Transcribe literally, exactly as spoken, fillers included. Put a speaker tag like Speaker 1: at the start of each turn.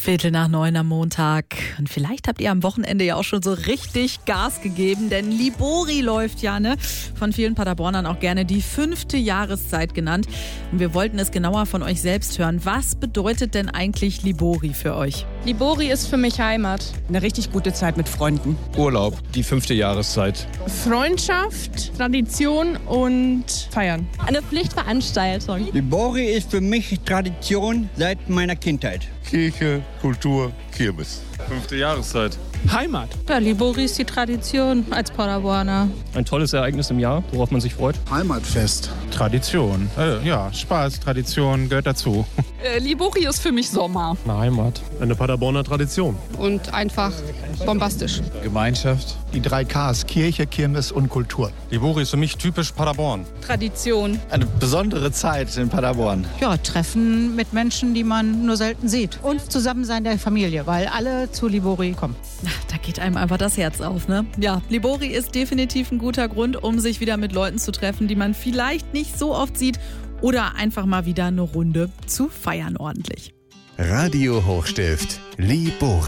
Speaker 1: Viertel nach neun am Montag. Und vielleicht habt ihr am Wochenende ja auch schon so richtig Gas gegeben, denn Libori läuft ja, ne? Von vielen Paderbornern auch gerne die fünfte Jahreszeit genannt. Und wir wollten es genauer von euch selbst hören. Was bedeutet denn eigentlich Libori für euch?
Speaker 2: Libori ist für mich Heimat.
Speaker 3: Eine richtig gute Zeit mit Freunden.
Speaker 4: Urlaub, die fünfte Jahreszeit.
Speaker 2: Freundschaft, Tradition und Feiern.
Speaker 5: Eine Pflichtveranstaltung.
Speaker 6: Libori ist für mich Tradition seit meiner Kindheit.
Speaker 7: Kirche, Kultur, Kirmes.
Speaker 4: Fünfte Jahreszeit.
Speaker 8: Heimat.
Speaker 9: Ja, Libori ist die Tradition als Paderborner.
Speaker 10: Ein tolles Ereignis im Jahr, worauf man sich freut.
Speaker 11: Heimatfest. Tradition. Äh, ja, Spaß, Tradition gehört dazu.
Speaker 2: Äh, Libori ist für mich Sommer.
Speaker 10: Eine Heimat.
Speaker 4: Eine Paderborner Tradition.
Speaker 2: Und einfach bombastisch.
Speaker 4: Gemeinschaft.
Speaker 11: Die drei Ks, Kirche, Kirmes und Kultur.
Speaker 4: Libori ist für mich typisch Paderborn.
Speaker 2: Tradition.
Speaker 4: Eine besondere Zeit in Paderborn.
Speaker 9: Ja, Treffen mit Menschen, die man nur selten sieht. Und Zusammensein der Familie, weil alle zu Libori kommen.
Speaker 1: Da geht einem einfach das Herz auf, ne? Ja, Libori ist definitiv ein guter Grund, um sich wieder mit Leuten zu treffen, die man vielleicht nicht so oft sieht oder einfach mal wieder eine Runde zu feiern ordentlich.
Speaker 12: Radio Hochstift, Libori.